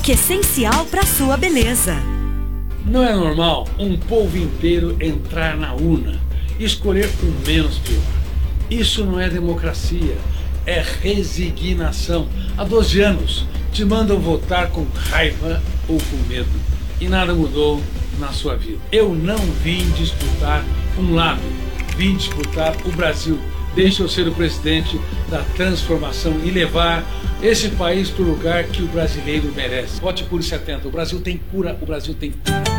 que é essencial para sua beleza. Não é normal um povo inteiro entrar na urna e escolher o menos pior. Isso não é democracia, é resignação. Há 12 anos te mandam votar com raiva ou com medo e nada mudou na sua vida. Eu não vim disputar um lado, vim disputar o Brasil. Deixa eu ser o presidente da transformação e levar esse país para o lugar que o brasileiro merece. Vote Cure 70. O Brasil tem cura, o Brasil tem cura.